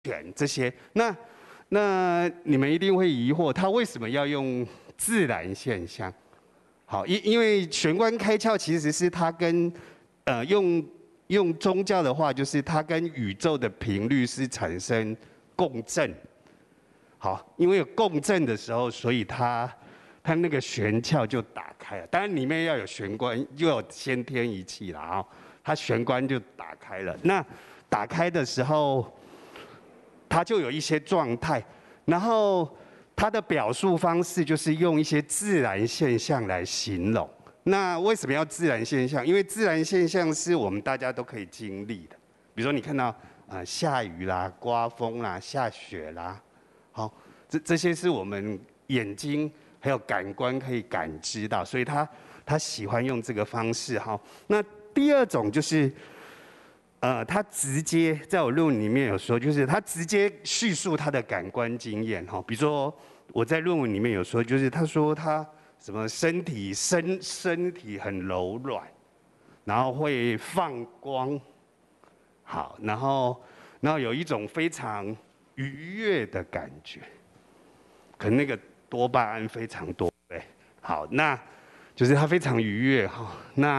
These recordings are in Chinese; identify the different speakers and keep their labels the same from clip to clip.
Speaker 1: 选这些。那你们一定会疑惑，他为什么要用自然现象？好，因为玄关开窍其实是它跟用宗教的话，就是它跟宇宙的频率是产生共振。好，因为有共振的时候，所以它那个玄窍就打开了。当然里面要有玄关，又有先天仪器了啊，它玄关就打开了。那打开的时候，它就有一些状态，然后它的表述方式就是用一些自然现象来形容。那为什么要自然现象？因为自然现象是我们大家都可以经历的，比如说你看到下雨啦、刮风啦、下雪啦，好，这些是我们眼睛还有感官可以感知到，所以他喜欢用这个方式哈。那第二种就是。他直接在我论文里面有说，就是他直接叙述他的感官经验哈，比如说我在论文里面有说，就是他说他什么身体很柔软，然后会放光，好，然后有一种非常愉悦的感觉，可能那个多巴胺非常多，对，好，那就是他非常愉悦哈，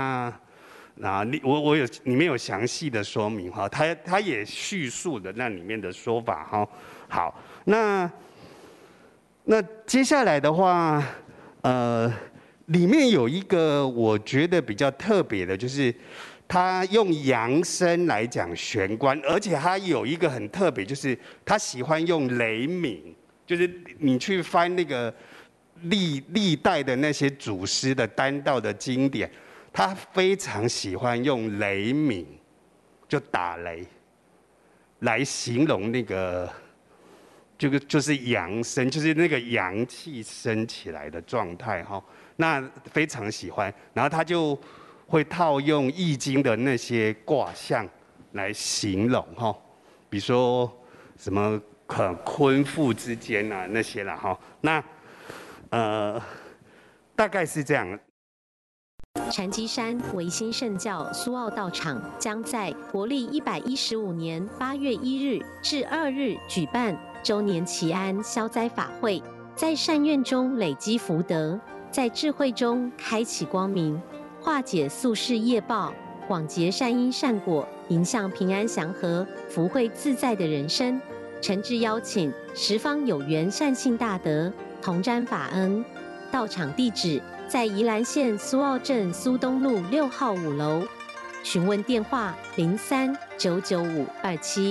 Speaker 1: 我里面有详细的说明哈，他也叙述了那里面的说法哈。好，那接下来的话，里面有一个我觉得比较特别的，就是他用扬声来讲玄关，而且他有一个很特别，就是他喜欢用雷鸣，就是你去翻那个历代的那些祖师的丹道的经典。他非常喜欢用雷鸣，就打雷，来形容那个，就是阳生，就是那个阳气升起来的状态哈。那非常喜欢，然后他就会套用易经的那些卦象来形容哈，比如说什么坤父之间啊那些啦哈。那大概是这样。
Speaker 2: 禅机山维新圣教苏澳道场将在国历115年8月1日至2日举办周年祈安消灾法会，在善愿中累积福德，在智慧中开启光明，化解宿世业报，广结善因善果，迎向平安祥和、福慧自在的人生。诚挚邀请十方有缘善信大德同沾法恩。到场地址在宜兰县苏澳镇苏东路6号5楼，询问电话03-99527。